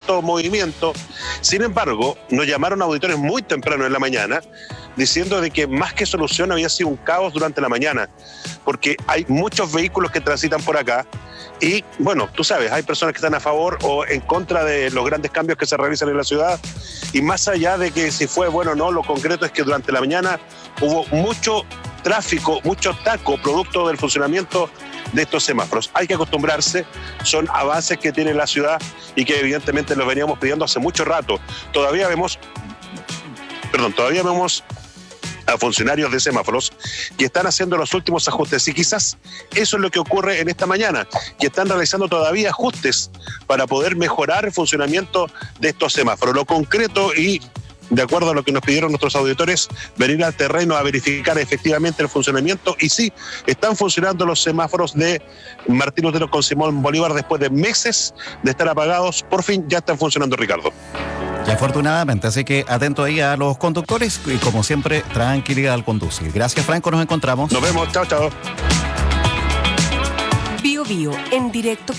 cierto movimiento. Sin embargo, nos llamaron auditores muy temprano en la mañana diciendo de que más que solución había sido un caos durante la mañana, porque hay muchos vehículos que transitan por acá y, bueno, tú sabes, hay personas que están a favor o en contra de los grandes cambios que se realizan en la ciudad, y más allá de que si fue bueno o no, lo concreto es que durante la mañana hubo mucho tráfico, mucho taco producto del funcionamiento de estos semáforos. Hay que acostumbrarse, son avances que tiene la ciudad y que evidentemente los veníamos pidiendo hace mucho rato. Todavía vemos a funcionarios de semáforos que están haciendo los últimos ajustes, y quizás eso es lo que ocurre en esta mañana, que están realizando todavía ajustes para poder mejorar el funcionamiento de estos semáforos. Lo concreto, y de acuerdo a lo que nos pidieron nuestros auditores, venir al terreno a verificar efectivamente el funcionamiento, y sí, están funcionando los semáforos de Martín Lutero con Simón Bolívar después de meses de estar apagados. Por fin ya están funcionando, Ricardo. Y afortunadamente, así que atento ahí a los conductores y, como siempre, tranquilidad al conducir. Gracias, Franco, nos encontramos. Nos vemos, chao, chao. Bio Bio, en directo con